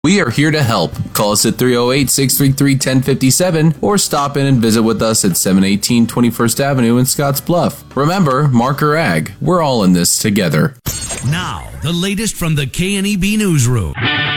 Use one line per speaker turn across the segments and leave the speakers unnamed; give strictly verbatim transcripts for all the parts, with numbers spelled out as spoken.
We are here to help. Call us at three oh eight, six three three, one oh five seven or stop in and visit with us at seven eighteen twenty-first Avenue in Scottsbluff. Remember, Marker Ag, we're all in this together.
Now, the latest from the K N E B Newsroom.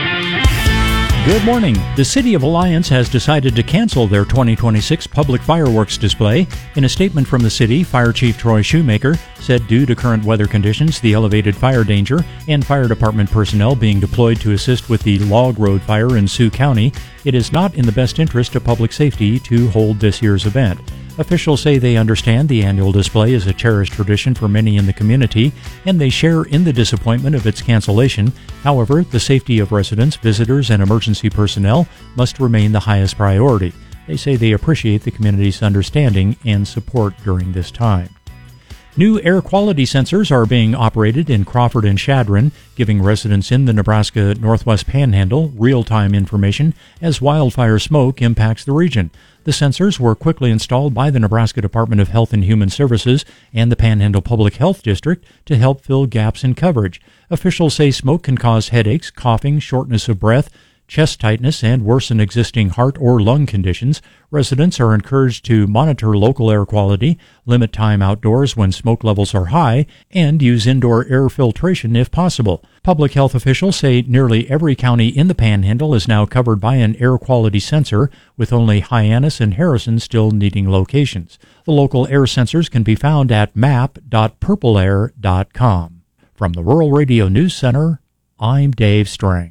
Good morning. The City of Alliance has decided to cancel their twenty twenty-six public fireworks display. In a statement from the city, Fire Chief Troy Shoemaker said due to current weather conditions, the elevated fire danger, and fire department personnel being deployed to assist with the Log Road fire in Sioux County, it is not in the best interest of public safety to hold this year's event. Officials say they understand the annual display is a cherished tradition for many in the community, and they share in the disappointment of its cancellation. However, the safety of residents, visitors, and emergency personnel must remain the highest priority. They say they appreciate the community's understanding and support during this time. New air quality sensors are being operated in Crawford and Chadron, giving residents in the Nebraska Northwest Panhandle real-time information as wildfire smoke impacts the region. The sensors were quickly installed by the Nebraska Department of Health and Human Services and the Panhandle Public Health District to help fill gaps in coverage. Officials say smoke can cause headaches, coughing, shortness of breath, chest tightness, and worsen existing heart or lung conditions. Residents are encouraged to monitor local air quality, limit time outdoors when smoke levels are high, and use indoor air filtration if possible. Public health officials say nearly every county in the Panhandle is now covered by an air quality sensor, with only Hyannis and Harrison still needing locations. The local air sensors can be found at map dot purple air dot com. From the Rural Radio News Center, I'm Dave Strang.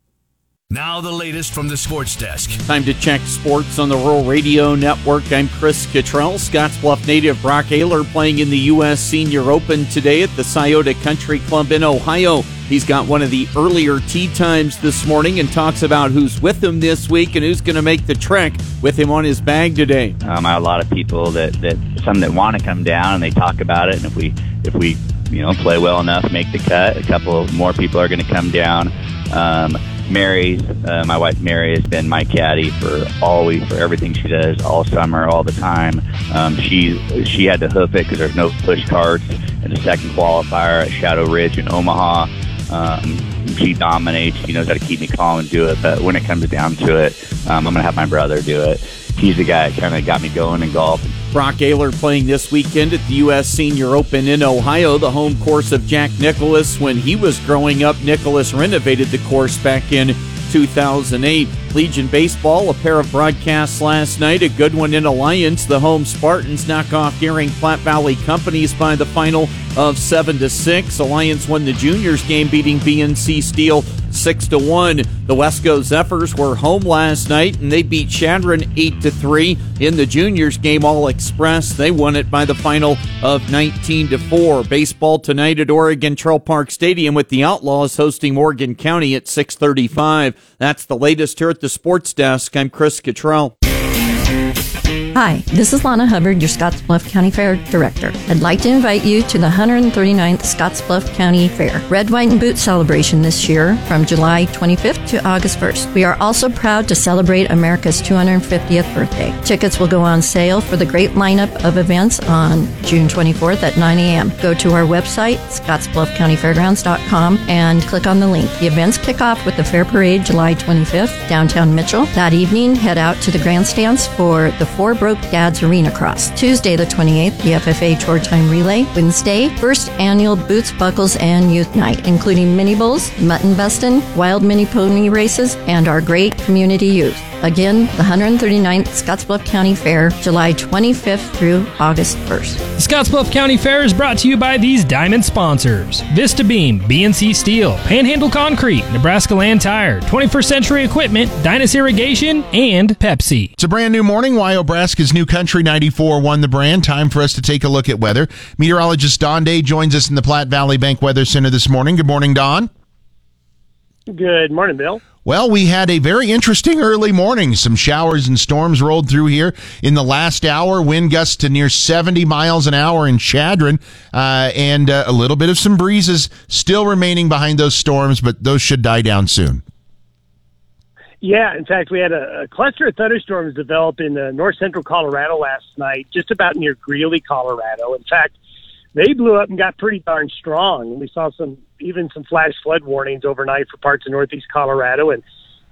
Now the latest from the sports desk.
Time to check sports on the Rural Radio Network. I'm Chris Cottrell. Scottsbluff native Brock Ayler playing in the U S Senior Open today at the Scioto Country Club in Ohio. He's got one of the earlier tee times this morning and talks about who's with him this week and who's going to make the trek with him on his bag today.
Um, I have a lot of people that, that some that want to come down and they talk about it. And if we if we you know play well enough, make the cut, a couple more people are going to come down. Um, Mary, uh, my wife Mary, has been my caddy for always for everything she does all summer, all the time. Um, she she had to hoof it because there's no push carts in the second qualifier at Shadow Ridge in Omaha. Um, she dominates. She knows how to keep me calm and do it. But when it comes down to it, um, I'm gonna have my brother do it. He's the guy that kind of got me going in golf.
Brock Ayler playing this weekend at the U S Senior Open in Ohio, the home course of Jack Nicklaus. When he was growing up, Nicklaus renovated the course back in two thousand eight. Legion Baseball, a pair of broadcasts last night, a good one in Alliance. The home Spartans knock off Deering Platte Valley Companies by the final of seven to six. Alliance won the juniors game, beating B N C Steel six to one. The Wesco Zephyrs were home last night and they beat Chadron eight to three. In the juniors game, All Express, they won it by the final of nineteen to four. Baseball tonight at Oregon Trail Park Stadium with the Outlaws hosting Morgan County at six thirty-five. That's the latest here at the Sports Desk. I'm Chris Cottrell.
Hi, this is Lana Hubbard, your Scottsbluff County Fair Director. I'd like to invite you to the one hundred thirty-ninth Scottsbluff County Fair Red, White, and Boot celebration this year from July twenty-fifth to August first. We are also proud to celebrate America's two hundred fiftieth birthday. Tickets will go on sale for the great lineup of events on June twenty-fourth at nine a.m. Go to our website, scottsbluff county fairgrounds dot com, and click on the link. The events kick off with the Fair Parade July twenty-fifth, downtown Mitchell. That evening, head out to the grandstands for the Four Broke Dads Arena Cross. Tuesday the twenty-eighth, the F F A Chore Time Relay. Wednesday, first annual Boots, Buckles, and Youth Night, including mini bowls, mutton bustin', wild mini pony races, and our great community youth. Again, the one hundred thirty-ninth Scottsbluff County Fair, July twenty-fifth through August first.
The Scottsbluff County Fair is brought to you by these diamond sponsors: Vista Beam, B N C Steel, Panhandle Concrete, Nebraska Land Tire, twenty-first Century Equipment, Dynas Irrigation, and Pepsi.
It's a brand new morning. Wyobraska's New Country ninety-four won the brand. Time for us to take a look at weather. Meteorologist Don Day joins us in the Platte Valley Bank Weather Center this morning. Good morning, Don.
Good morning, Bill.
Well, we had a very interesting early morning. Some showers and storms rolled through here in the last hour. Wind gusts to near seventy miles an hour in Chadron, uh, and uh, a little bit of some breezes still remaining behind those storms, but those should die down soon.
Yeah, in fact, we had a, a cluster of thunderstorms develop in uh, north central Colorado last night, just about near Greeley, Colorado. In fact, they blew up and got pretty darn strong. We saw some even some flash flood warnings overnight for parts of northeast Colorado, and